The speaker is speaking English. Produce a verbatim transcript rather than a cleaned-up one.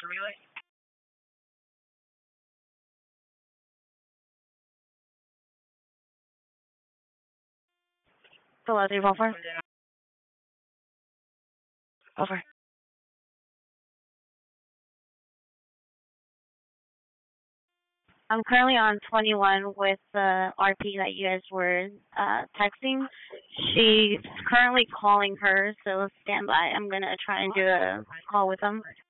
Hello, three one four. Over. I'm currently on twenty-one with the R P that you guys were uh, texting. She's currently calling her, so stand by. I'm gonna try and do a call with them.